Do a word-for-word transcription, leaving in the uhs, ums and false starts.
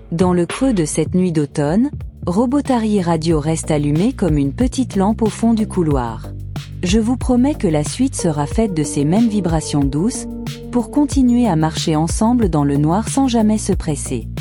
Dans le creux de cette nuit d'automne, Robotary Radio reste allumé comme une petite lampe au fond du couloir. Je vous promets que la suite sera faite de ces mêmes vibrations douces, pour continuer à marcher ensemble dans le noir sans jamais se presser.